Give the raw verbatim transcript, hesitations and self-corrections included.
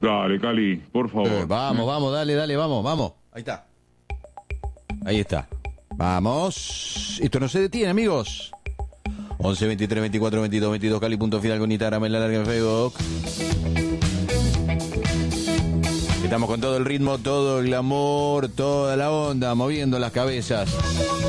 Dale, Cali, por favor. Eh, vamos, vamos, dale, dale, vamos, vamos. Ahí está. Ahí está. Vamos. Esto no se detiene, amigos. once, veintitrés, veinticuatro, veintidós, veintidós, Cali, punto final con Instagram en la larga en Facebook. Estamos con todo el ritmo, todo el glamour, toda la onda, moviendo las cabezas.